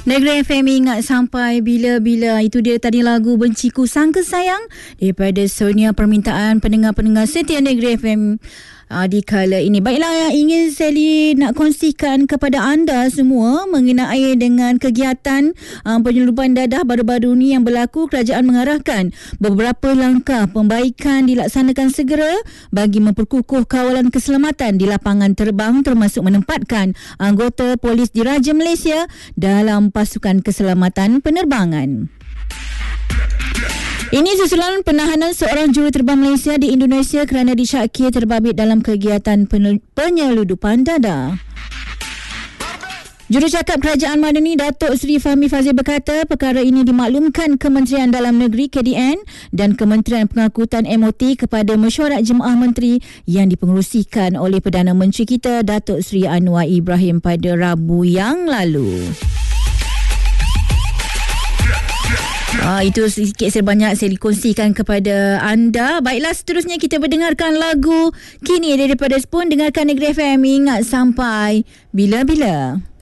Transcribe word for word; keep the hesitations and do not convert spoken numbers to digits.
Negeri F M ingat sampai bila-bila. Itu dia tadi lagu Benciku Sangka Sayang daripada Sonia, permintaan pendengar-pendengar setia Negeri F M uh, di kala ini. Baiklah, ingin Sally nak kongsikan kepada anda semua mengenai dengan kegiatan uh, penyeludupan dadah baru-baru ni yang berlaku. Kerajaan mengarahkan beberapa langkah pembaikan dilaksanakan segera bagi memperkukuh kawalan keselamatan di lapangan terbang, termasuk menempatkan anggota polis diraja Malaysia dalam pasukan keselamatan penerbangan. Ini susulan penahanan seorang juruterbang Malaysia di Indonesia kerana disyaki terbabit dalam kegiatan penyeludupan dadah. Jurucakap Kerajaan Madani Datuk Seri Fahmi Fazil berkata perkara ini dimaklumkan Kementerian Dalam Negeri K D N dan Kementerian Pengangkutan M O T kepada mesyuarat Jemaah Menteri yang dipengerusikan oleh Perdana Menteri kita Datuk Seri Anwar Ibrahim pada Rabu yang lalu. Ah, itu sedikit sebanyak saya dikongsikan kepada anda. Baiklah, seterusnya kita berdengarkan lagu kini daripada Spoon. Dengarkan Negeri F M, ingat sampai bila-bila.